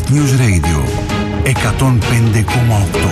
Earth News Radio 105,8.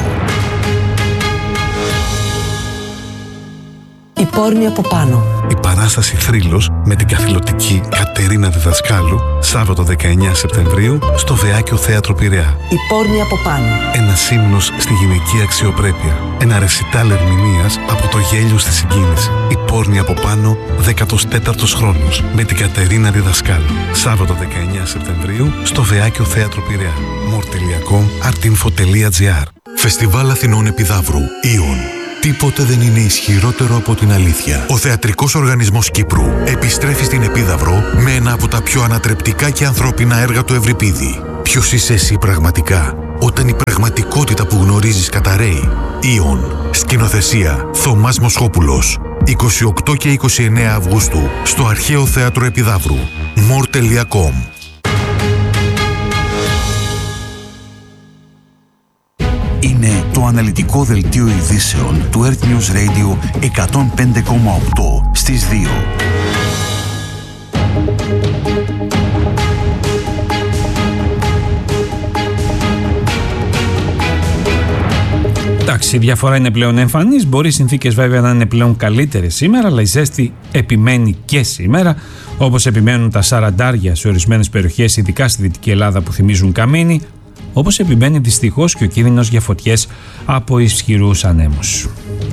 Η πόρνη από πάνω. Η παράσταση Θρύλος με την καθηλωτική Κατερίνα Διδασκάλου, Σάββατο 19 Σεπτεμβρίου, στο Βεάκιο Θέατρο Πειραιά. Η πόρνη από πάνω. Ένας ύμνος στη γυναική αξιοπρέπεια. Ένα ρεσιτάλ ερμηνείας από το γέλιο στη συγκίνηση. Η πόρνη από πάνω, 14ος χρόνος, με την Κατερίνα Διδασκάλου. Σάββατο 19 Σεπτεμβρίου, στο Βεάκιο Θέατρο Πειραιά. more.com/artinfo.gr. Φεστιβάλ Αθηνών Επιδαύρου, Ιον. Τίποτε δεν είναι ισχυρότερο από την αλήθεια. Ο Θεατρικός Οργανισμός Κύπρου επιστρέφει στην Επίδαυρο με ένα από τα πιο ανατρεπτικά και ανθρώπινα έργα του Ευρυπίδη. Ποιος είσαι εσύ πραγματικά, όταν η πραγματικότητα που γνωρίζεις καταρρέει? Ιον. Σκηνοθεσία Θωμάς Μοσχόπουλος. 28 και 29 Αυγούστου στο Αρχαίο Θέατρο Επιδαύρου. more.com. Είναι το αναλυτικό δελτίο ειδήσεων του Earth News Radio 105,8 στις 2. Εντάξει, η διαφορά είναι πλέον εμφανής. Μπορεί οι συνθήκες βέβαια να είναι πλέον καλύτερες σήμερα, αλλά η ζέστη επιμένει και σήμερα. Όπως επιμένουν τα σαραντάρια σε ορισμένες περιοχές, ειδικά στη Δυτική Ελλάδα που θυμίζουν καμίνι. Όπως επιμένει δυστυχώς και ο κίνδυνος για φωτιές από ισχυρούς ανέμους.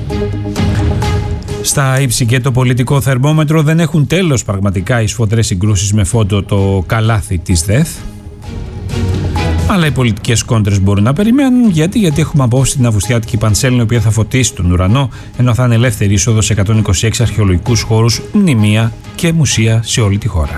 Στα ύψη και το πολιτικό θερμόμετρο δεν έχουν τέλος πραγματικά οι σφοδρές συγκρούσεις με φόντο το καλάθι της ΔΕΘ. Αλλά οι πολιτικές κόντρες μπορούν να περιμένουν. Γιατί έχουμε απόψε την Αυγουστιάτικη Πανσέλινο, η οποία θα φωτίσει τον ουρανό, ενώ θα είναι ελεύθερη είσοδος σε 126 αρχαιολογικούς χώρους, μνημεία και μουσεία σε όλη τη χώρα.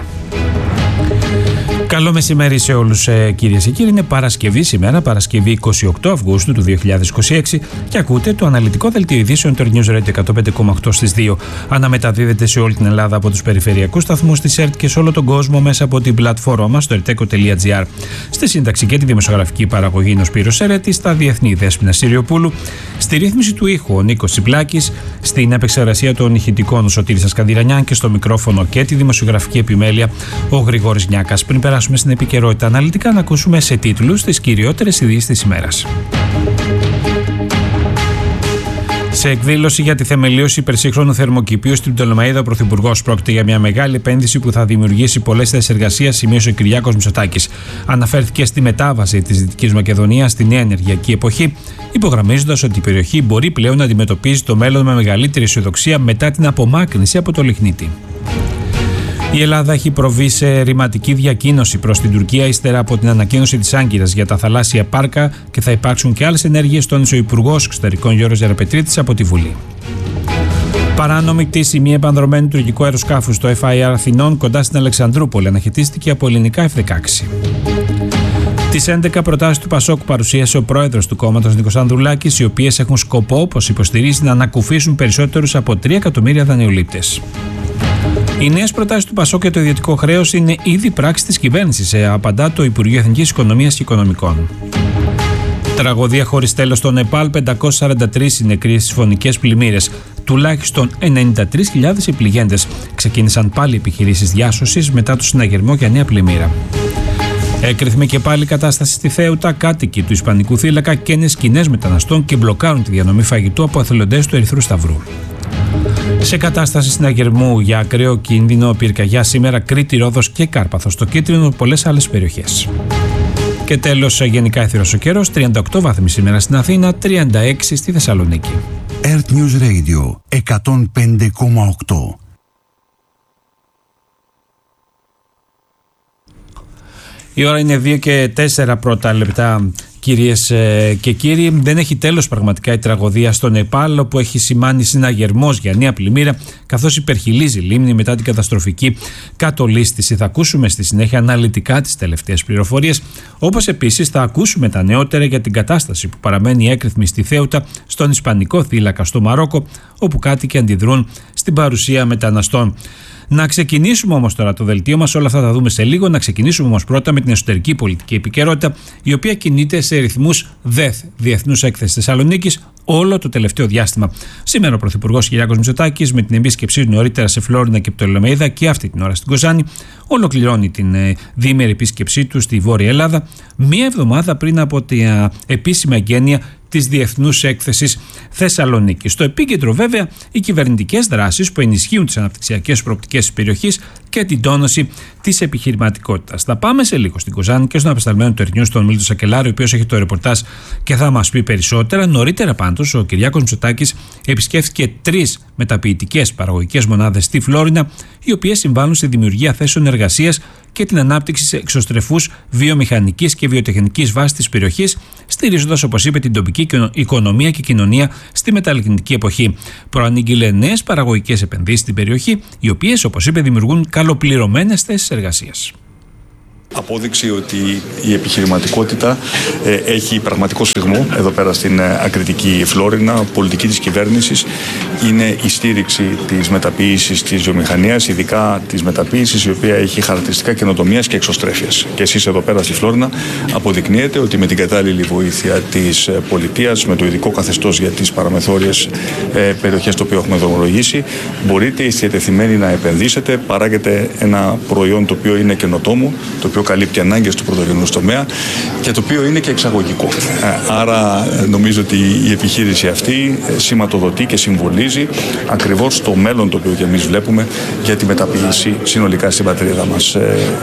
Καλό μεσημέρι σε όλους, κυρίες και κύριοι. Είναι Παρασκευή σήμερα, Παρασκευή 28 Αυγούστου του 2026, και ακούτε το αναλυτικό δελτίο ειδήσεων του News Radio 105,8 στις 2. Αναμεταδίδεται σε όλη την Ελλάδα από τους περιφερειακούς σταθμούς της ΕΡΤ και σε όλο τον κόσμο μέσα από την πλατφόρμα μας στο erteco.gr. Στη σύνταξη και τη δημοσιογραφική παραγωγή είναι ο Σπύρος Σερέτης, στα διεθνή Δέσποινα Συριοπούλου, στη ρύθμιση του ήχου ο Νίκος Τσιπλάκης, στην επεξεργασία των ηχητικών ο Σωτήρης Ασκανδυρανιάν και στο μικρόφωνο και τη δημοσιογραφική επιμέλεια ο Γρηγόρης Νιάκας. Πριν περάσουμε στην επικαιρότητα αναλυτικά, να ακούσουμε σε τίτλους τις κυριότερες ειδήσεις της ημέρας. Σε εκδήλωση για τη θεμελίωση υπερσύγχρονου θερμοκηπίου στην Πτολεμαΐδα, ο Πρωθυπουργός: πρόκειται για μια μεγάλη επένδυση που θα δημιουργήσει πολλές θέσεις εργασίας, σημείωσε ο Κυριάκος Μητσοτάκης. Αναφέρθηκε στη μετάβαση της Δυτικής Μακεδονίας στη νέα ενεργειακή εποχή, υπογραμμίζοντας ότι η περιοχή μπορεί πλέον να αντιμετωπίζει το μέλλον με μεγαλύτερη αισιοδοξία μετά την απομάκρυνση από το λιχνίτη. Η Ελλάδα έχει προβεί σε ρηματική διακοίνωση προς την Τουρκία ύστερα από την ανακοίνωση της Άγκυρας για τα θαλάσσια πάρκα, και θα υπάρξουν και άλλες ενέργειες, τόνισε ο Υπουργός Εξωτερικών Γιώργος Γεραπετρίτης από τη Βουλή. Παράνομη πτήση μη επανδρωμένου τουρκικού αεροσκάφου στο FIR Αθηνών κοντά στην Αλεξανδρούπολη αναχαιτίστηκε από ελληνικά F-16. Τις 11 προτάσεις του Πασόκ παρουσίασε ο πρόεδρος του κόμματος Νίκος Ανδρουλάκης, οι οποίες έχουν σκοπό, όπως υποστηρίζει, να ανακουφίσουν περισσότερους από 3 εκατομμύρια δανειολήπτες. Οι νέες προτάσεις του Πασόκ για το ιδιωτικό χρέος είναι ήδη πράξη της κυβέρνησης, απαντά το Υπουργείο Εθνικής Οικονομίας και Οικονομικών. Τραγωδία χωρίς τέλος στο Νεπάλ, 543 οι νεκροί στις φωνικές πλημμύρες. Τουλάχιστον 93.000 οι πληγέντες. Ξεκίνησαν πάλι επιχειρήσεις διάσωσης μετά το συναγερμό για νέα πλημμύρα. Έκρηθμη και πάλι κατάσταση στη Θέουτα. Κάτοικοι του Ισπανικού θύλακα καίνε σκηνές μεταναστών και μπλοκάρουν τη διανομή φαγητού από εθελοντές του Ερυθρού Σταυρού. Σε κατάσταση συναγερμού για ακραίο κίνδυνο πυρκαγιά σήμερα Κρήτη, Ρόδος και Κάρπαθος, στο Κίτρινο, πολλές άλλες περιοχές. Και τέλος, γενικά αιθηρός ο καιρός, 38 βάθμοι σήμερα στην Αθήνα, 36 στη Θεσσαλονίκη. Earth News Radio 105,8. Η ώρα είναι 2 και 4 πρώτα λεπτά, κυρίες και κύριοι. Δεν έχει τέλος πραγματικά η τραγωδία στο Νεπάλ, όπου έχει σημάνει συναγερμός για νέα πλημμύρα, καθώς υπερχειλίζει η λίμνη μετά την καταστροφική κατολίσθηση. Θα ακούσουμε στη συνέχεια αναλυτικά τις τελευταίες πληροφορίες, όπως επίσης θα ακούσουμε τα νεότερα για την κατάσταση που παραμένει έκρηθμη στη Θέουτα, στον Ισπανικό θύλακα στο Μαρόκο, όπου κάτοικοι αντιδρούν στην παρουσία μεταναστών. Να ξεκινήσουμε όμως τώρα το δελτίο μας, όλα αυτά θα δούμε σε λίγο. Να ξεκινήσουμε όμως πρώτα με την εσωτερική πολιτική επικαιρότητα, η οποία κινείται σε ρυθμούς ΔΕΘ, Διεθνούς Έκθεσης Θεσσαλονίκης, όλο το τελευταίο διάστημα. Σήμερα ο Πρωθυπουργός Κυριάκος Μητσοτάκης, με την επίσκεψή του νωρίτερα σε Φλόρινα και Πτολεμαΐδα και αυτή την ώρα στην Κοζάνη, ολοκληρώνει την διήμερη επίσκεψή του στη Βόρεια Ελλάδα, μία εβδομάδα πριν από την επίσημη εγγένεια της Διεθνούς Έκθεσης Θεσσαλονίκη. Στο επίκεντρο, βέβαια, οι κυβερνητικές δράσεις που ενισχύουν τις αναπτυξιακές προοπτικές της περιοχής και την τόνωση της επιχειρηματικότητας. Θα πάμε σε λίγο στην Κοζάνη και στον απεσταλμένο του Earth News, τον Μίλτο Σακελάρη, ο οποίος έχει το ρεπορτάζ και θα μας πει περισσότερα. Νωρίτερα, πάντως, ο Κυριάκος Μητσοτάκης επισκέφθηκε 3 μεταποιητικές παραγωγικές μονάδες στη Φλόρινα, οι οποίες συμβάλλουν στη δημιουργία θέσεων εργασίας και την ανάπτυξη εξωστρεφούς βιομηχανικής και βιοτεχνικής βάσης της περιοχής, στηρίζοντας, όπως είπε, την τοπική οικονομία και κοινωνία στη μεταλλεκτική εποχή. Προανήγγειλε νέες παραγωγικές επενδύσεις στην περιοχή, οι οποίες, όπως είπε, δημιουργούν καλοπληρωμένες θέσεις εργασίας. Απόδειξη ότι η επιχειρηματικότητα έχει πραγματικό σφιγμό εδώ πέρα στην ακριτική Φλόρινα. Πολιτική της κυβέρνησης είναι η στήριξη της μεταποίησης της βιομηχανίας, ειδικά της μεταποίησης η οποία έχει χαρακτηριστικά καινοτομίας και εξωστρέφειας. Και εσείς εδώ πέρα στη Φλόρινα αποδεικνύεται ότι με την κατάλληλη βοήθεια της πολιτείας, με το ειδικό καθεστώς για τις παραμεθόριες περιοχές το οποίο έχουμε δρομολογήσει, μπορείτε εστιατεθειμένοι να επενδύσετε. Παράγετε ένα προϊόν το οποίο είναι καινοτόμο, το οποίο καλύπτει ανάγκες του πρωτογενούς τομέα και το οποίο είναι και εξαγωγικό. Άρα νομίζω ότι η επιχείρηση αυτή σηματοδοτεί και συμβολίζει ακριβώς το μέλλον το οποίο και εμείς βλέπουμε για τη μεταποίηση συνολικά στην πατρίδα μας.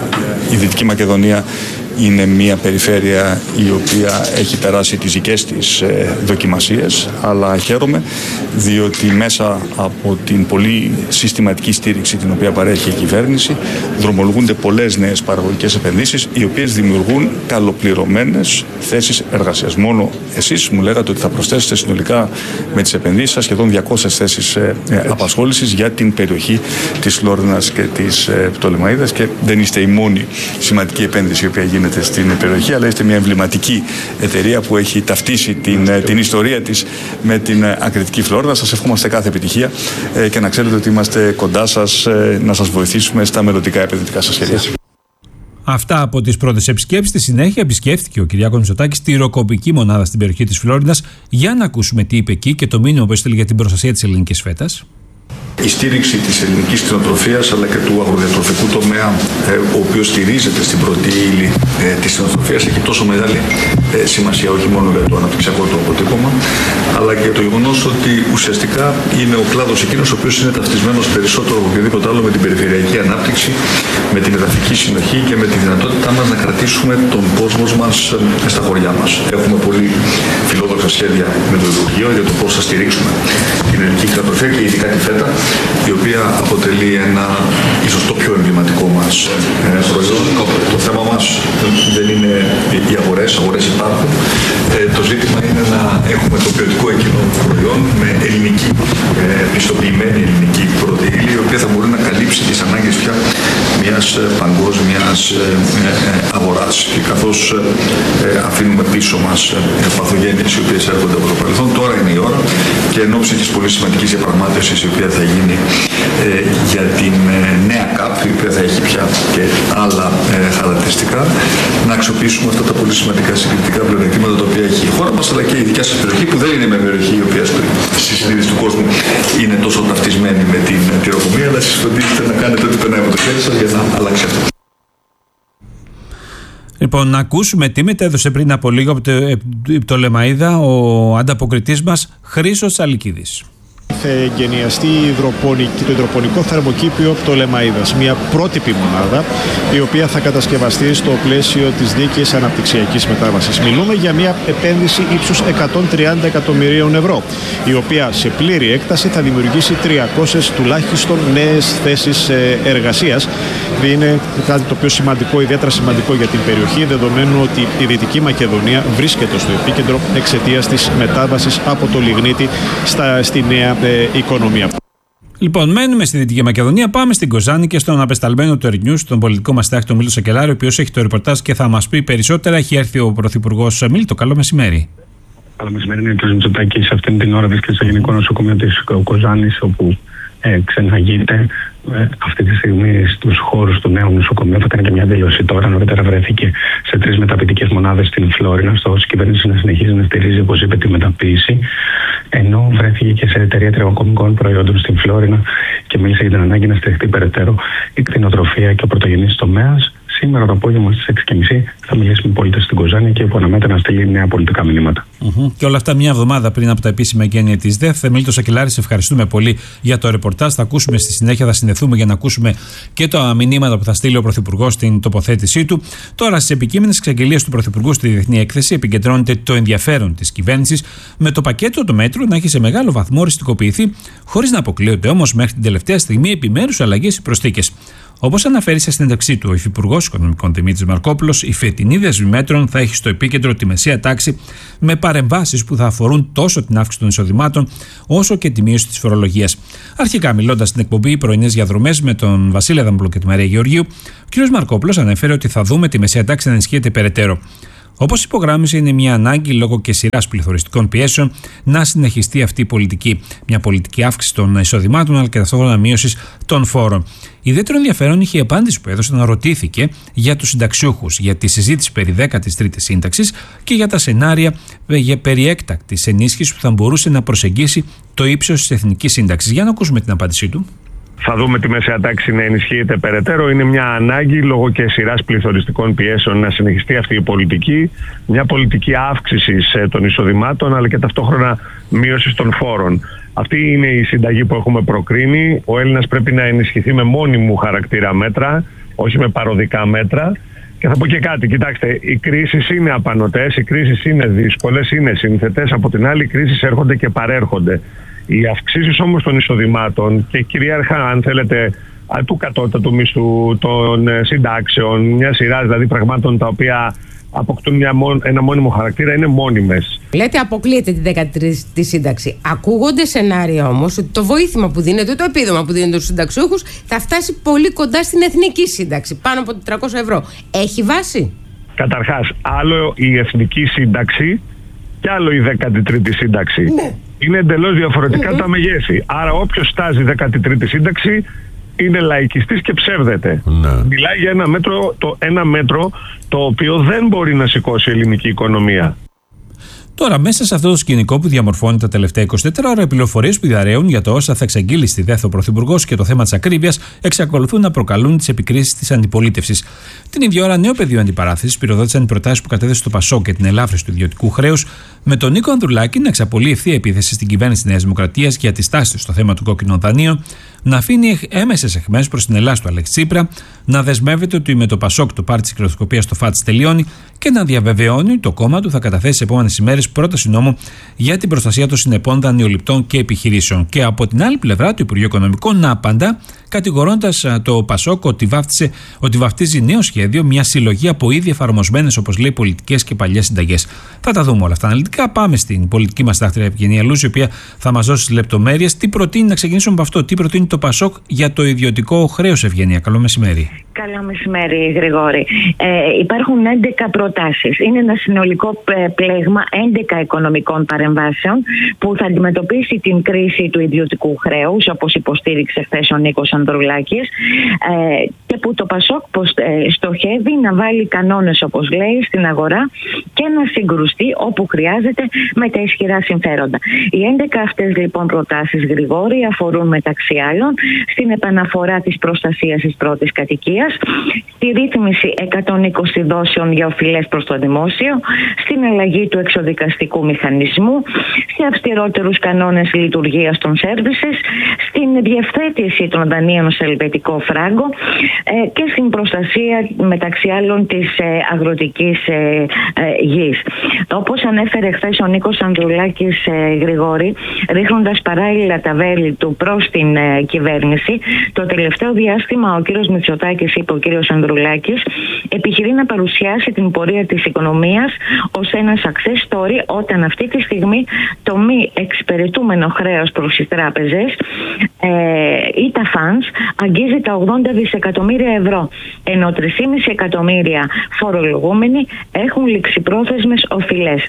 Η Δυτική Μακεδονία είναι μια περιφέρεια η οποία έχει περάσει τις δικές της δοκιμασίες, αλλά χαίρομαι διότι μέσα από την πολύ συστηματική στήριξη την οποία παρέχει η κυβέρνηση δρομολογούνται πολλές νέες παραγωγικές επενδύσεις οι οποίες δημιουργούν καλοπληρωμένες θέσεις εργασίας. Μόνο εσείς μου λέγατε ότι θα προσθέσετε συνολικά με τις επενδύσεις σας σχεδόν 200 θέσεις απασχόλησης για την περιοχή της Φλόρινας και της Πτολεμαΐδας και δεν είστε η μόνη σημαντική επένδυση η οποία γίνεται στην περιοχή, αλλά είστε μια εμβληματική εταιρεία που έχει ταυτίσει την ιστορία της με την ακριτική Φλόρινα. Σας ευχόμαστε κάθε επιτυχία και να ξέρετε ότι είμαστε κοντά σας να σας βοηθήσουμε στα μελλοντικά επενδυτικά σας σχέδια. Αυτά από τις πρώτες επισκέψεις. Στη συνέχεια επισκέφθηκε ο Κυριάκος Μητσοτάκης τη ροκοπική μονάδα στην περιοχή της Φλόρινας. Για να ακούσουμε τι είπε εκεί και το μήνυμα που έστειλε για την προστασία της ελληνικής φέτας. Η στήριξη της ελληνικής κτηνοτροφίας αλλά και του αγροδιατροφικού τομέα, ο οποίος στηρίζεται στην πρώτη ύλη της κτηνοτροφίας, έχει τόσο μεγάλη σημασία όχι μόνο για το αναπτυξιακό του αποτύπωμα, αλλά και το γεγονός ότι ουσιαστικά είναι ο κλάδος εκείνος ο οποίος είναι ταυτισμένος περισσότερο από οποιοδήποτε άλλο με την περιφερειακή ανάπτυξη, με την εδαφική συνοχή και με τη δυνατότητά μας να κρατήσουμε τον κόσμο μας στα χωριά μας. Έχουμε πολύ φιλόδοξα σχέδια με το Υπουργείο για το πώς θα στηρίξουμε την ελληνική κτηνοτροφία και ειδικά τη φέτα, η οποία αποτελεί ένα ίσως το πιο εμβληματικό μας προϊόν. Το θέμα μας δεν είναι οι αγορές υπάρχουν. Το ζήτημα είναι να έχουμε το ποιοτικό εκείνο προϊόν με ελληνική, πιστοποιημένη ελληνική πρώτη ύλη, η οποία θα μπορεί να καλύψει τις ανάγκες πια μιας παγκόσμιας αγοράς. Και καθώς αφήνουμε πίσω μας παθογένειες οι οποίες έρχονται από το παρελθόν, τώρα είναι η ώρα και εν ώψη της πολύ σημαντικής διαπραγμάτευσης η οποία θα γίνει για την νέα ΚΑΠ, η οποία θα έχει πια και άλλα χαρακτηριστικά, να αξιοποιήσουμε αυτά τα πολύ σημαντικά συγκριτικά πλεονεκτήματα τα οποία έχει η χώρα μας, αλλά και η δικιά σας περιοχή, που δεν είναι μια περιοχή η οποία στη συνείδηση του κόσμου είναι τόσο ταυτισμένη με την τυροκομεία, αλλά εσείς φροντίζετε να κάνετε ό,τι περνάει από το χέρι σας για να αλλάξει αυτό. Λοιπόν, να ακούσουμε τι μετέδωσε πριν από λίγο από την Πτολεμαΐδα ο ανταποκριτής μας Χρήστος Αλικίδης. Θα εγκαινιαστεί το υδροπονικό θερμοκήπιο Πτολεμαΐδας, μια πρότυπη μονάδα η οποία θα κατασκευαστεί στο πλαίσιο της δίκαιης αναπτυξιακής μετάβασης. Μιλούμε για μια επένδυση ύψους 130 εκατομμυρίων ευρώ, η οποία σε πλήρη έκταση θα δημιουργήσει 300 τουλάχιστον νέες θέσεις εργασίας. Είναι κάτι το πιο σημαντικό, ιδιαίτερα σημαντικό για την περιοχή, δεδομένου ότι η Δυτική Μακεδονία βρίσκεται στο επίκεντρο εξαιτίας της μετάβασης από το λιγνίτη στη νέα οικονομία. Λοιπόν, μένουμε στη Δυτική Μακεδονία, πάμε στην Κοζάνη και στον απεσταλμένο του Earth News, τον πολιτικό μας συντάκτη, τον Μίλτο Σακελάρη, ο οποίος έχει το ρεπορτάζ και θα μας πει περισσότερα. Έχει έρθει ο Πρωθυπουργός. Μίλτο, καλό μεσημέρι. Καλό μεσημέρι, είναι ο κ. Μητσοτάκης. Αυτήν την ώρα βρίσκεται στο Γενικό Νοσοκομείο της Κοζάνης, όπου ξεναγείται αυτή τη στιγμή στους χώρους του νέου νοσοκομείου. Θα κάνει και μια δήλωση τώρα. Νωρίτερα βρέθηκε σε 3 μεταποιητικές μονάδες στην Φλόρινα. Ωστόσο, η κυβέρνηση να συνεχίζει να στηρίζει, όπως είπε, τη μεταποίηση. Ενώ βρέθηκε και σε εταιρεία τριγωνικών προϊόντων στην Φλόρινα και μίλησε για την ανάγκη να στηριχτεί περαιτέρω η κτηνοτροφία και ο πρωτογενής τομέας. Σήμερα το απόγευμα στις 6.30 θα μιλήσει με πολίτες στην Κοζάνη και αναμένεται να στείλει νέα πολιτικά μηνύματα. Και όλα αυτά μια εβδομάδα πριν από τα επίσημα εγγένεια της ΔΕΘ. Θεμέλιτο Σακελάρη, σε ευχαριστούμε πολύ για το ρεπορτάζ. Θα ακούσουμε στη συνέχεια, θα συνδεθούμε για να ακούσουμε και τα μηνύματα που θα στείλει ο Πρωθυπουργός στην τοποθέτησή του. Τώρα, στις επικείμενες εξαγγελίες του Πρωθυπουργού στη Διεθνή Έκθεση, επικεντρώνεται το ενδιαφέρον της κυβέρνησης με το πακέτο του μέτρου να έχει σε μεγάλο βαθμό οριστικοποιηθεί, χωρίς να αποκλείονται όμως μέχρι την τελευταία στιγμή επιμέρους αλλαγές ή προσθήκες. Όπως αναφέρει σε συνέντευξή του ο Υφυπουργός Οικονομικών Δημήτρης Μαρκόπουλος, η φετινή δέσμη μέτρων θα έχει στο επίκεντρο τη μεσαία τάξη με παρεμβάσεις που θα αφορούν τόσο την αύξηση των εισοδημάτων όσο και τη μείωση της φορολογίας. Αρχικά, μιλώντας στην εκπομπή Πρωινές Διαδρομές με τον Βασίλη Αδαμόπουλο και τη Μαρία Γεωργίου, ο κ. Μαρκόπουλος ανέφερε ότι θα δούμε τη μεσαία τάξη να ενισχύεται περαιτέρω. Όπως υπογράμμισε, είναι μια ανάγκη λόγω και σειράς πληθωριστικών πιέσεων να συνεχιστεί αυτή η πολιτική. Μια πολιτική αύξηση των εισοδημάτων αλλά και ταυτόχρονα μείωση των φόρων. Ιδιαίτερο ενδιαφέρον είχε η απάντηση που έδωσε όταν ρωτήθηκε για τους συνταξιούχους, για τη συζήτηση περί 13ης σύνταξης και για τα σενάρια περί έκτακτης ενίσχυσης που θα μπορούσε να προσεγγίσει το ύψος της εθνικής σύνταξης. Για να ακούσουμε την απάντησή του. Θα δούμε τη μεσαία τάξη να ενισχύεται περαιτέρω. Είναι μια ανάγκη λόγω και σειράς πληθωριστικών πιέσεων να συνεχιστεί αυτή η πολιτική. Μια πολιτική αύξησης των εισοδημάτων αλλά και ταυτόχρονα μείωσης των φόρων. Αυτή είναι η συνταγή που έχουμε προκρίνει. Ο Έλληνας πρέπει να ενισχυθεί με μόνιμου χαρακτήρα μέτρα, όχι με παροδικά μέτρα. Και θα πω και κάτι, κοιτάξτε, οι κρίσεις είναι απανωτές, οι κρίσεις είναι δύσκολες, είναι σύνθετες. Από την άλλη, οι κρίσεις έρχονται και παρέρχονται. Οι αυξήσεις όμως των εισοδημάτων και κυρίαρχα, αν θέλετε, του κατώτατου μισθού, των συντάξεων, μια σειρά δηλαδή πραγμάτων τα οποία αποκτούν ένα μόνιμο χαρακτήρα, είναι μόνιμες. Λέτε αποκλείεται τη 13η σύνταξη. Ακούγονται σενάρια όμως ότι το βοήθημα που δίνεται, το επίδομα που δίνεται στους συνταξιούχους θα φτάσει πολύ κοντά στην εθνική σύνταξη, πάνω από 400 ευρώ. Έχει βάση? Καταρχάς, άλλο η εθνική σύνταξη και άλλο η 13η σύνταξη. Ναι. Είναι εντελώς διαφορετικά τα μεγέθη. Άρα όποιος στάζει 13η σύνταξη είναι λαϊκιστής και ψεύδεται. Ναι. Μιλάει για ένα μέτρο το οποίο δεν μπορεί να σηκώσει η ελληνική οικονομία. Τώρα, μέσα σε αυτό το σκηνικό που διαμορφώνει τα τελευταία 24 ώρα, οι πληροφορίες που διαρρέουν για το όσα θα εξαγγείλει στη ΔΕΘ ο Πρωθυπουργός και το θέμα της ακρίβειας εξακολουθούν να προκαλούν τις επικρίσεις της αντιπολίτευσης. Την ίδια ώρα, νέο πεδίο αντιπαράθεσης πυροδότησαν οι προτάσεις που κατέθεσε το ΠΑΣΟΚ και την ελάφρυνση του ιδιωτικού χρέους, με τον Νίκο Ανδρουλάκη να εξαπολύει ευθεία επίθεση στην κυβέρνηση της Νέας Δημοκρατίας για τη στάση του στο θέμα του κόκκινων δανείων, να αφήνει έμεσες αιχμές προς την Ελλάδα του Αλέξη Τσίπρα, να δεσμεύεται ότι με το ΠΑΣΟΚ το πάρτι της κερδοσκοπίας στο ΦΑΤΣ τελειώνει και να διαβεβαιώνει ότι το κόμμα του θα καταθέσει σε επόμενες ημέρες πρόταση νόμου για την προστασία των συνεπών δανειοληπτών και επιχειρήσεων. Και από την άλλη πλευρά, το Υπουργείο Οικονομικών να απαντά, κατηγορώντας το ΠΑΣΟΚ ότι βαφτίζει νέο σχέδιο μια συλλογή από ήδη εφαρμοσμένες, όπως λέει, πολιτικές και παλιές συνταγές. Θα τα δούμε όλα αυτά αναλυτικά. Πάμε στην πολιτική μας τάχτρια Ευγενία Λούζη, η οποία θα μας δώσει τις λεπτομέρειες. Τι προτείνει, να ξεκινήσουμε από αυτό, τι προτείνει το ΠΑΣΟΚ για το ιδιωτικό χρέος, Ευγενία? Καλό μεσημέρι. Καλό μεσημέρι, Γρηγόρη. Υπάρχουν 11 προτάσεις. Είναι ένα συνολικό πλέγμα 11 οικονομικών παρεμβάσεων που θα αντιμετωπίσει την κρίση του ιδιωτικού χρέους, όπως υποστήριξε χθες ο Νίκος Ανδρουλάκης, και που το ΠΑΣΟΚ στοχεύει να βάλει κανόνες, όπως λέει, στην αγορά και να συγκρουστεί όπου χρειάζεται με τα ισχυρά συμφέροντα. Οι 11 αυτές λοιπόν προτάσεις, Γρηγόρη, αφορούν μεταξύ άλλων στην επαναφορά της προστασίας της πρώτης κατοικίας, στη ρύθμιση 120 δόσεων για οφειλές προς το δημόσιο, στην αλλαγή του εξοδικαστικού μηχανισμού, σε αυστηρότερους κανόνες λειτουργίας των services, στην διευθέτηση των δανείων σε ελβετικό φράγκο και στην προστασία μεταξύ άλλων της αγροτικής γης. Όπως ανέφερε χθες ο Νίκος Ανδρουλάκης, Γρηγόρη, ρίχνοντας παράλληλα τα βέλη του προς την κυβέρνηση, το τελευταίο διάστημα ο κύριος Μητσοτάκης, είπε ο κύριος Ανδρουλάκης, επιχειρεί να παρουσιάσει την πορεία της οικονομίας ως ένα success story Γρηγόρη, όταν αυτή τη στιγμή το μη εξυπηρετούμενο χρέος προς τις τράπεζες ή τα funds αγγίζει τα 80 δισεκατομμύρια ευρώ, ενώ 3,5 εκατομμύρια φορολογούμενοι έχουν ληξιπρόθεσμες οφειλές.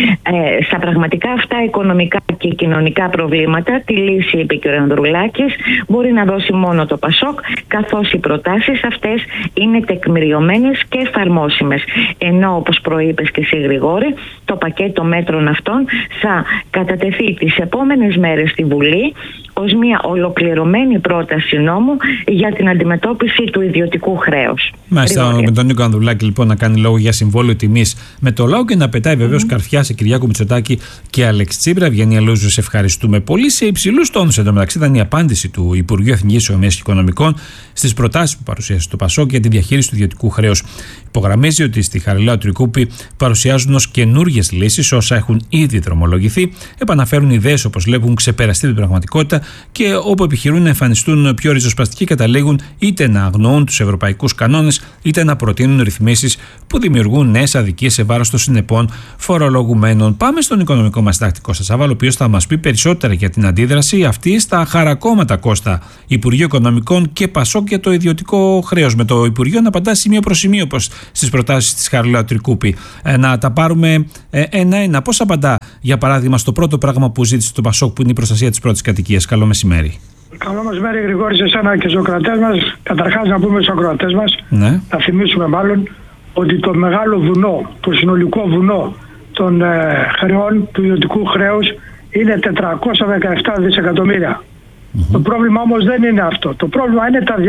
Στα πραγματικά αυτά οικονομικά και κοινωνικά προβλήματα, τη λύση, είπε και ο Ανδρουλάκης, μπορεί να δώσει μόνο το ΠΑΣΟΚ, καθώς οι προτάσεις αυτές είναι τεκμηριωμένες και εφαρμόσιμες. Ενώ, όπως προείπες και εσύ, Γρηγόρη, το πακέτο μέτρων αυτών θα κατατεθεί τις επόμενες μέρες στη Βουλή ως μια ολοκληρωμένη πρόταση νόμου για την αντιμετώπιση του ιδιωτικού χρέους. Μάλιστα, με τον Νίκο Ανδρουλάκη λοιπόν να κάνει λόγο για συμβόλαιο τιμής με το λαό και να πετάει βεβαίως καρφιά σε Κυριάκο Μητσοτάκη και Αλέξη Τσίπρα. Ευγενία Λούζου, σε ευχαριστούμε πολύ. Σε υψηλούς τόνους εντωμεταξύ ήταν η απάντηση του Υπουργείου Εθνικής Οικονομίας και Οικονομικών στις προτάσεις που παρουσίασε το ΠΑΣΟΚ για τη διαχείριση του ιδιωτικού χρέους. Υπογραμμίζει ότι στη Χαριλάου Τρικούπη παρουσιάζουν ως καινούργιες λύσεις όσα έχουν ήδη δρομολογηθεί, επαναφέρουν ιδέες όπως λέγουν ξεπεραστεί την πραγματικότητα και όπου επιχειρούν να εμφανιστούν πιο ριζοσπαστικοί, καταλήγουν είτε να αγνοούν τους ευρωπαϊκούς κανόνες είτε να προτείνουν ρυθμίσεις που δημιουργούν νέες αδικίες σε βάρος των συνεπών φορολογουμένων. Πάμε στον οικονομικό μας συντάκτη Κώστα Τσάβαλο, ο οποίος θα μας πει περισσότερα για την αντίδραση αυτή στα χαρακόμματα, Κώστα, Υπουργείο Οικονομικών και ΠΑΣΟΚ για το ιδιωτικό χρέος. Με το Υπουργείο να απαντά σημείο προς σημείο, όπως στις προτάσεις της Χαριλάου Τρικούπη. Να τα πάρουμε ένα-ένα. Πώς απαντά, για παράδειγμα, στο πρώτο πράγμα που ζήτησε το ΠΑΣΟΚ, που είναι η προστασία της πρώτης κατοικίας? Καλό μεσημέρι. Καλό μεσημέρι, Γρηγόρη, σε εσένα και στους ακροατές μας. Καταρχάς, να πούμε στους ακροατές μας, να θυμίσουμε μάλλον ότι το μεγάλο βουνό, το συνολικό βουνό των χρεών, του ιδιωτικού χρέους, είναι 417 δισεκατομμύρια. Το πρόβλημα όμως δεν είναι αυτό. Το πρόβλημα είναι τα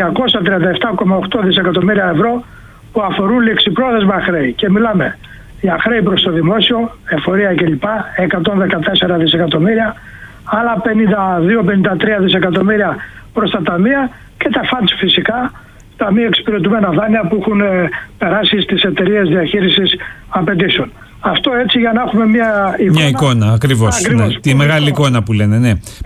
237,8 δισεκατομμύρια ευρώ που αφορούν ληξιπρόθεσμα χρέη. Και μιλάμε για χρέη προς το δημόσιο, εφορία κλπ. 114 δισεκατομμύρια, άλλα 52-53 δισεκατομμύρια προς τα ταμεία και τα φαντς φυσικά, τα μη εξυπηρετούμενα δάνεια που έχουν περάσει στις εταιρείες διαχείρισης απαιτήσεων. Αυτό έτσι για να έχουμε μια εικόνα. Μια εικόνα, ακριβώς. Τη μεγάλη εικόνα που λένε, ναι. Έτσι,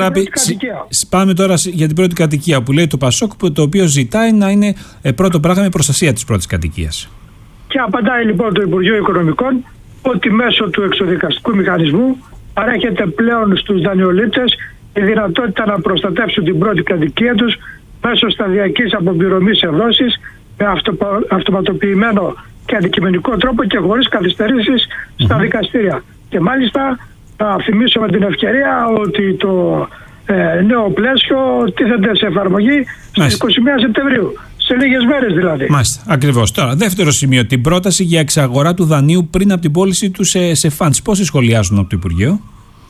πάμε τώρα για την πρώτη κατοικία που λέει το ΠΑΣΟΚ, το οποίο ζητάει να είναι πρώτο πράγμα η προστασία της πρώτης κατοικίας. Και απαντάει λοιπόν το Υπουργείο Οικονομικών ότι μέσω του εξοδικαστικού μηχανισμού παρέχεται πλέον στους δανειολήπτες η δυνατότητα να προστατεύσουν την πρώτη κατοικία τους μέσω σταδιακής αποπληρωμής ευδόσης με αυτοματοποιημένο και αντικειμενικό τρόπο και χωρίς καθυστερήσεις στα δικαστήρια. Και μάλιστα θα θυμίσω με την ευκαιρία ότι το νέο πλαίσιο τίθεται σε εφαρμογή στις 21 Σεπτεμβρίου. Σε λίγες μέρες δηλαδή. Μάλιστα, ακριβώς. Τώρα, δεύτερο σημείο, την πρόταση για εξαγορά του δανείου πριν από την πώληση του σε φαντς. Πόσοι σχολιάζουν από το Υπουργείο?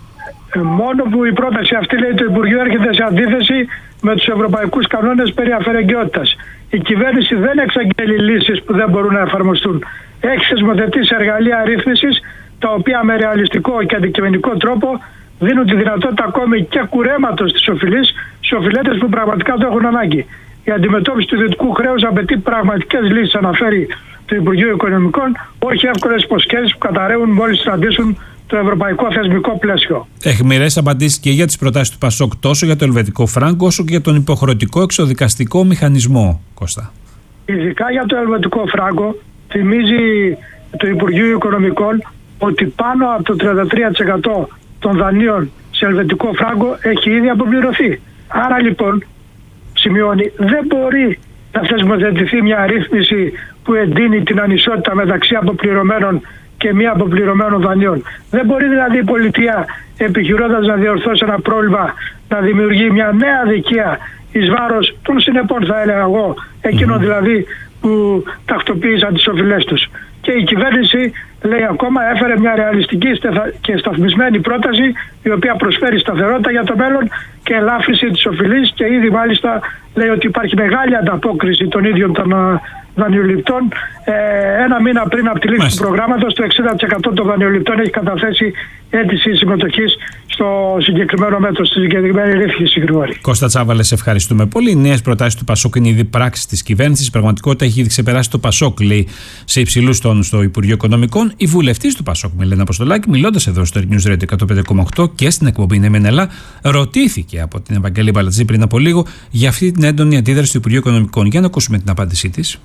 Μόνο που η πρόταση αυτή, λέει το Υπουργείο, έρχεται σε αντίθεση με τους ευρωπαϊκούς κανόνες περί αφαιρεγγιότητας. Η κυβέρνηση δεν εξαγγέλει λύσεις που δεν μπορούν να εφαρμοστούν. Έχει θεσμοθετήσει εργαλεία ρύθμισης, τα οποία με ρεαλιστικό και αντικειμενικό τρόπο δίνουν τη δυνατότητα ακόμη και κουρέματος της οφειλής σε οφειλέτες που πραγματικά το έχουν ανάγκη. Η αντιμετώπιση του ιδιωτικού χρέους απαιτεί πραγματικές λύσεις, αναφέρει το Υπουργείο Οικονομικών, όχι εύκολες υποσχέσεις που καταρρεύουν μόλις συναντήσουν το ευρωπαϊκό θεσμικό πλαίσιο. Αιχμηρές απαντήσεις και για τις προτάσεις του ΠΑΣΟΚ, τόσο για το ελβετικό φράγκο όσο και για τον υποχρεωτικό εξοδικαστικό μηχανισμό, Κώστα. Ειδικά για το ελβετικό φράγκο, θυμίζει το Υπουργείο Οικονομικών ότι πάνω από το 33% των δανείων σε ελβετικό φράγκο έχει ήδη αποπληρωθεί. Άρα λοιπόν, σημειώνει, δεν μπορεί να θεσμοθετηθεί μια ρύθμιση που εντείνει την ανισότητα μεταξύ αποπληρωμένων και μη αποπληρωμένων δανείων. Δεν μπορεί δηλαδή η πολιτεία, επιχειρώντας να διορθώσει ένα πρόβλημα, να δημιουργεί μια νέα αδικία εις βάρος των συνεπών, θα έλεγα εγώ, εκείνων δηλαδή που τακτοποίησαν τις οφειλές τους. Και η κυβέρνηση, λέει ακόμα, έφερε μια ρεαλιστική και σταθμισμένη πρόταση, η οποία προσφέρει σταθερότητα για το μέλλον και ελάφρυνση της οφειλής, και ήδη μάλιστα λέει ότι υπάρχει μεγάλη ανταπόκριση των ίδιων των δανειοληπτών. Ένα μήνα πριν από τη λήξη του προγράμματος, το 60% των δανειοληπτών έχει καταθέσει αίτηση συμμετοχής στο συγκεκριμένο μέτρο, στη συγκεκριμένη ρύθμιση. Κώστα Τσάβαλε, σε ευχαριστούμε πολύ. Οι νέες προτάσεις του ΠΑΣΟΚ είναι ήδη πράξεις της κυβέρνησης. Στην πραγματικότητα έχει ήδη ξεπεράσει το ΠΑΣΟΚ, λέει, σε υψηλούς τόνους στο Υπουργείο Οικονομικών. Η βουλευτής του ΠΑΣΟΚ, Μελένα Αποστολάκη, μιλώντας εδώ στο News Radio 105,8 και στην εκπομπή Ναι Μεν Αλλά, ρωτήθηκε από την Ευαγγελία Μπαλατζή πριν από λίγο για αυτή την έντονη αντίδραση του Υπουργείου Οικονομικών. Για να ακούσουμε την απάντησή της.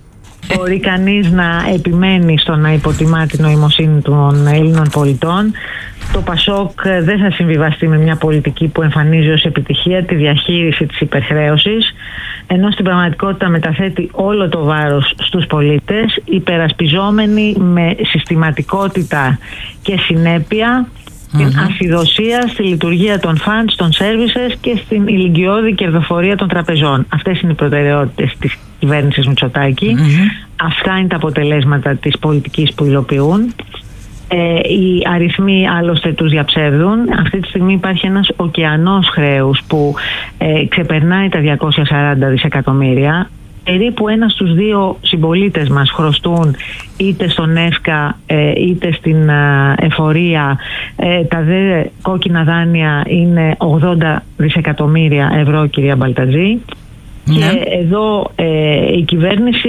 Μπορεί κανείς να επιμένει στο να υποτιμά την νοημοσύνη των Ελλήνων πολιτών. Το ΠΑΣΟΚ δεν θα συμβιβαστεί με μια πολιτική που εμφανίζει ως επιτυχία τη διαχείριση της υπερχρέωσης, ενώ στην πραγματικότητα μεταθέτει όλο το βάρος στους πολίτες, υπερασπιζόμενοι με συστηματικότητα και συνέπεια την ασυδοσία στη λειτουργία των funds, των services και στην ηλικιώδη κερδοφορία των τραπεζών. Αυτές είναι οι προτεραιότητες της κυβέρνησης Μητσοτάκη. Αυτά είναι τα αποτελέσματα της πολιτικής που υλοποιούν. Οι αριθμοί άλλωστε τους διαψεύδουν. Αυτή τη στιγμή υπάρχει ένας ωκεανός χρέους που ξεπερνάει τα 240 δισεκατομμύρια. Περίπου 1 στους 2 συμπολίτες μας χρωστούν είτε στον ΕΦΚΑ είτε στην εφορία. Τα δε κόκκινα δάνεια είναι 80 δισεκατομμύρια ευρώ, κυρία Μπαλτατζή. Ναι. Και εδώ η κυβέρνηση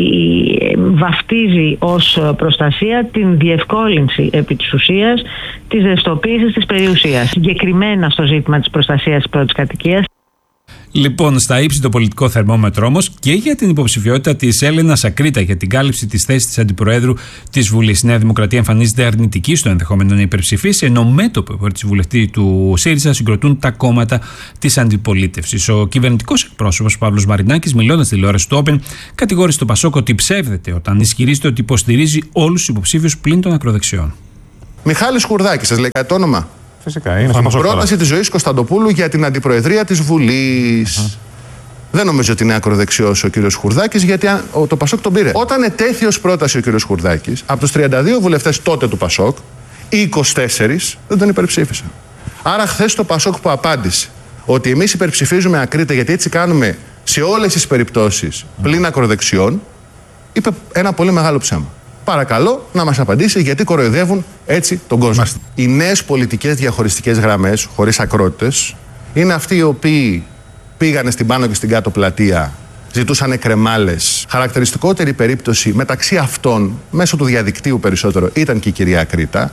βαφτίζει ως προστασία την διευκόλυνση επί της ουσίας της ρευστοποίησης της περιουσίας, συγκεκριμένα στο ζήτημα της προστασίας της πρώτης κατοικίας. Λοιπόν, στα ύψη το πολιτικό θερμόμετρο όμως και για την υποψηφιότητα της Έλενας Ακρίτα για την κάλυψη της θέσης της Αντιπροέδρου της Βουλής. Η Νέα Δημοκρατία εμφανίζεται αρνητική στο ενδεχόμενο να υπερψηφίσει, ενώ μέτωπο της βουλευτή του ΣΥΡΙΖΑ συγκροτούν τα κόμματα της αντιπολίτευσης. Ο κυβερνητικός εκπρόσωπος Παύλος Μαρινάκης, μιλώντας στη τηλεόραση του Open, κατηγόρησε το ΠΑΣΟΚ ότι ψεύδεται όταν ισχυρίζεται ότι υποστηρίζει όλους τους υποψήφιους πλην των ακροδεξιών. Μιχάλης Χουρδάκης, σας λέει κάτι το όνομα? Φυσικά, είναι πρόταση της Ζωής Κωνσταντοπούλου για την αντιπροεδρία της Βουλής. Δεν νομίζω ότι είναι ακροδεξιός ο κύριος Χουρδάκης, γιατί το ΠΑΣΟΚ τον πήρε. Όταν ετέθη ως πρόταση ο κύριος Χουρδάκης, από τους 32 βουλευτές τότε του ΠΑΣΟΚ, οι 24 δεν τον υπερψήφισαν. Άρα χθες το ΠΑΣΟΚ που απάντησε ότι εμείς υπερψηφίζουμε Ακρίτα γιατί έτσι κάνουμε σε όλες τις περιπτώσεις πλην ακροδεξιών, είπε ένα πολύ μεγάλο ψέμα. Παρακαλώ να μας απαντήσει γιατί κοροϊδεύουν έτσι τον κόσμο. Οι νέες πολιτικές διαχωριστικές γραμμές, χωρίς ακρότητες, είναι αυτοί οι οποίοι πήγανε στην πάνω και στην κάτω πλατεία, ζητούσαν κρεμάλες. Χαρακτηριστικότερη περίπτωση μεταξύ αυτών, μέσω του διαδικτύου περισσότερο, ήταν και η κυρία Ακρίτα.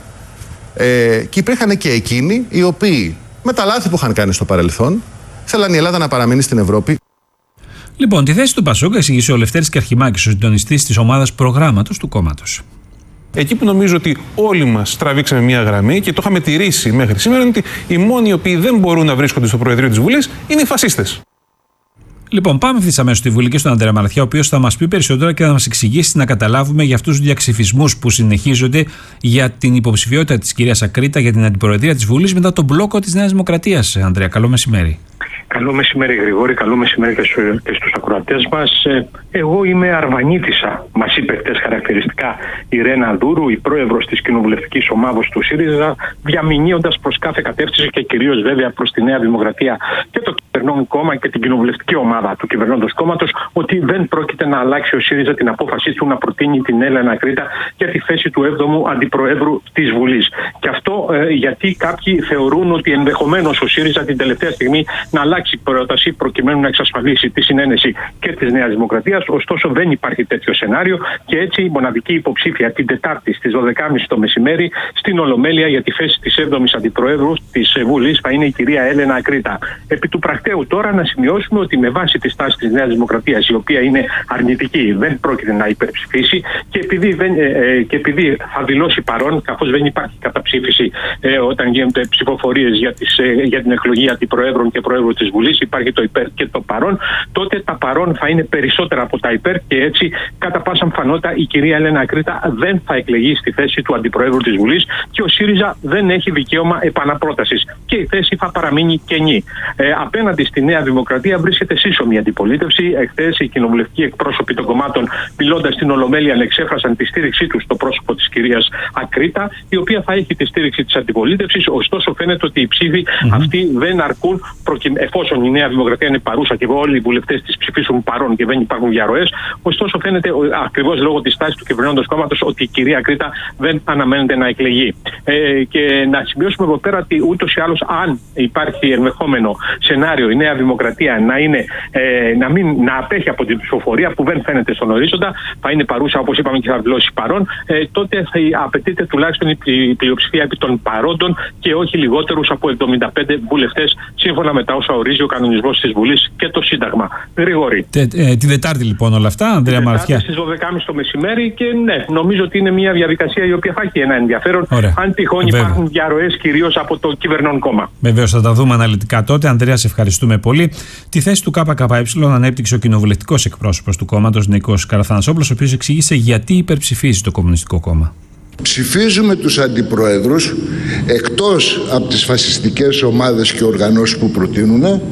Και υπήρχαν και εκείνοι οι οποίοι, με τα λάθη που είχαν κάνει στο παρελθόν, θέλαν η Ελλάδα να παραμείνει στην Ευρώπη. Λοιπόν, τη θέση του ΠΑΣΟΚ εξηγήσε ο Λευτέρης Καρχημάκης, ο συντονιστής της ομάδας προγράμματος του κόμματος. Εκεί που νομίζω ότι όλοι μας τραβήξαμε μια γραμμή και το είχαμε τηρήσει μέχρι σήμερα, είναι ότι οι μόνοι οι οποίοι δεν μπορούν να βρίσκονται στο Προεδρείο της Βουλής είναι οι φασίστες. Λοιπόν, πάμε ευθύς αμέσως στη Βουλή και στον Αντρέα Μαραθιά, ο οποίος θα μας πει περισσότερα και θα μας εξηγήσει να καταλάβουμε για αυτούς τους διαξυφισμούς που συνεχίζονται για την υποψηφιότητα της κυρίας Ακρίτα για την αντιπροεδρία της Βουλής μετά τον μπλόκο της Νέας Δημοκρατίας. Αντρέα, καλό μεσημέρι. Καλό μεσημέρι, Γρηγόρη, καλό μεσημέρι και στους ακροατές μας. Εγώ είμαι Αρβανίτισσα, μας είπε χτες χαρακτηριστικά η Ρένα Δούρου, η πρόεδρος της κοινοβουλευτικής ομάδας του ΣΥΡΙΖΑ, διαμηνύοντας προς κάθε κατεύθυνση και κυρίως βέβαια προς τη Νέα Δημοκρατία και το κυβερνών κόμμα και την κοινοβουλευτική ομάδα του κυβερνώντος κόμματος, ότι δεν πρόκειται να αλλάξει ο ΣΥΡΙΖΑ την απόφασή του να προτείνει την Έλενα Ακρίτα για τη θέση του 7ου Αντιπροέδρου της Βουλής. Και αυτό γιατί κάποιοι θεωρούν ότι ενδεχομένως ο ΣΥΡΙΖΑ την τελευταία στιγμή να αλλάξει πρόταση προκειμένου να εξασφαλίσει τη συνένεση και της Νέας Δημοκρατίας. Ωστόσο, δεν υπάρχει τέτοιο σενάριο και έτσι η μοναδική υποψήφια την Τετάρτη στις 12.30 το μεσημέρι στην Ολομέλεια για τη θέση της 7ης Αντιπροέδρου της Βουλής θα είναι η κυρία Έλενα Ακρίτα. Επί του πρακτέου τώρα να σημειώσουμε ότι με βάση τη στάση της Νέας Δημοκρατίας, η οποία είναι αρνητική, δεν πρόκειται να υπερψηφίσει και επειδή θα δηλώσει παρόν, καθώς δεν υπάρχει καταψήφιση όταν γίνονται ψηφοφορίες για την εκλογή αντιπροέδρων και προέδρου της Βουλής, υπάρχει το υπέρ και το παρόν, τότε τα παρόν θα είναι περισσότερα από τα υπέρ και έτσι κατά πάσα πιθανότητα η κυρία Έλενα Ακρίτα δεν θα εκλεγεί στη θέση του Αντιπροέδρου της Βουλής και ο ΣΥΡΙΖΑ δεν έχει δικαίωμα επαναπρότασης και η θέση θα παραμείνει κενή. Απέναντι στη Νέα Δημοκρατία βρίσκεται σύσσωμη αντιπολίτευση. Εχθές οι κοινοβουλευτικοί εκπρόσωποι των κομμάτων, μιλώντας στην Ολομέλεια, εξέφρασαν τη στήριξή τους στο πρόσωπο της κυρίας Ακρίτα, η οποία θα έχει τη στήριξη της αντιπολίτευσης. Ωστόσο, φαίνεται ότι οι ψήφοι αυτοί δεν αρκούν εφόσον η Νέα Δημοκρατία είναι παρούσα και όλοι οι βουλευτές της ψηφίσουν παρόν και δεν υπάρχουν διαρροές. Ωστόσο, φαίνεται ακριβώς λόγω της τάσης του κυβερνώντος κόμματος ότι η κυρία Ακρίτα δεν αναμένεται να εκλεγεί. Και να σημειώσουμε εδώ πέρα ότι ούτως ή άλλως, αν υπάρχει ενδεχόμενο σενάριο η Νέα Δημοκρατία να απέχει από την ψηφοφορία που δεν φαίνεται στον ορίζοντα, θα είναι παρούσα όπως είπαμε και θα δηλώσει παρόν, τότε θα απαιτείται τουλάχιστον η πλειοψηφία επί των παρόντων και όχι λιγότερους από 75 βουλευτές, σύμφωνα με τα όσα όσα ορίζει ο κανονισμός της Βουλής και το Σύνταγμα. Γρηγόρη. Τη Δετάρτη λοιπόν όλα αυτά, Ανδρέα Μαραθιά. Στις 12.30 το μεσημέρι και ναι, νομίζω ότι είναι μια διαδικασία η οποία θα έχει ένα ενδιαφέρον. Ωραία. Αν τυχόν υπάρχουν διαρροές κυρίως από το κυβερνών κόμμα. Βεβαίως θα τα δούμε αναλυτικά τότε. Ανδρέα, σε ευχαριστούμε πολύ. Τη θέση του ΚΚΕ ανέπτυξε ο κοινοβουλευτικός εκπρόσωπος του κόμματος Νίκος Καραθανασόπουλος, ο οποίος εξήγησε γιατί υπερψηφίζει το Κομμουνιστικό Κόμμα. Ψηφίζουμε τους αντιπροέδρους εκτός από τις φασιστικές ομάδες και οργανώσεις που προτείνουν.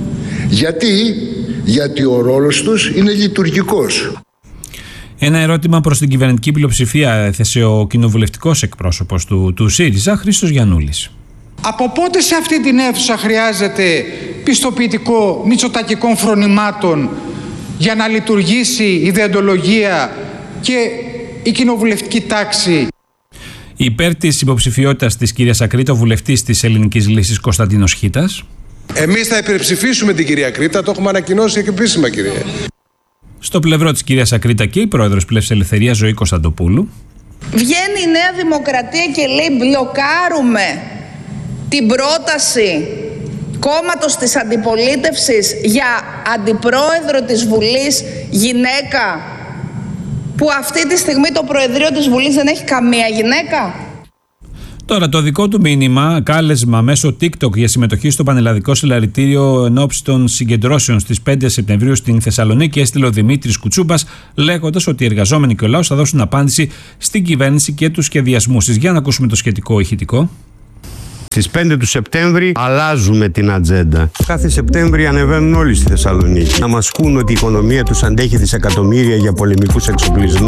Γιατί ο ρόλος τους είναι λειτουργικός. Ένα ερώτημα προς την κυβερνητική πλειοψηφία έθεσε ο κοινοβουλευτικός εκπρόσωπος του ΣΥΡΙΖΑ, Χρήστος Γιαννούλης. Από πότε σε αυτή την αίθουσα χρειάζεται πιστοποιητικό μητσοτακικών φρονημάτων για να λειτουργήσει η δεοντολογία και η κοινοβουλευτική τάξη? Υπέρ της υποψηφιότητας της κυρίας Ακρίτα, ο βουλευτής της Ελληνικής Λύσης Κωνσταντίνος Χίτας. Εμείς θα υπερψηφίσουμε την κυρία Ακρίτα, το έχουμε ανακοινώσει και επίσημα, κυρία. Στο πλευρό της κυρίας Ακρίτα και η πρόεδρος Πλεύσης Ελευθερίας, Ζωή Κωνσταντοπούλου. Βγαίνει η Νέα Δημοκρατία και λέει μπλοκάρουμε την πρόταση κόμματος της αντιπολίτευσης για αντιπρόεδρο της Βουλής γυναίκα, που αυτή τη στιγμή το Προεδρείο της Βουλής δεν έχει καμία γυναίκα. Τώρα το δικό του μήνυμα, κάλεσμα μέσω TikTok για συμμετοχή στο Πανελλαδικό Συλλαλητήριο εν ώψη των συγκεντρώσεων στις 5 Σεπτεμβρίου στην Θεσσαλονίκη, έστειλε ο Δημήτρης Κουτσούμπας, λέγοντας ότι οι εργαζόμενοι και ο λαός θα δώσουν απάντηση στην κυβέρνηση και τους σχεδιασμούς της. Για να ακούσουμε το σχετικό ηχητικό. Στις 5 του Σεπτέμβρη αλλάζουμε την ατζέντα. Κάθε Σεπτέμβρη ανεβαίνουν όλοι στη Θεσσαλονίκη. Να μας πούν ότι η οικονομία τους αντέχει δισεκατομμύρια για πολεμικούς εξοπλισμούς.